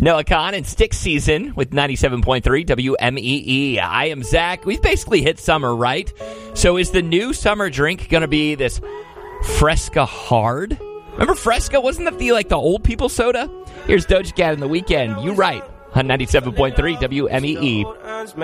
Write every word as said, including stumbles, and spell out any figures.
Noah Kahn and Stick Season with ninety-seven point three W M E E. I am Zach. We've basically hit summer, right? So is the new summer drink going to be this Fresca Hard? Remember Fresca? Wasn't that the like the old people soda? Here's Doja Cat in The Weekend. You right on ninety-seven point three W M E E.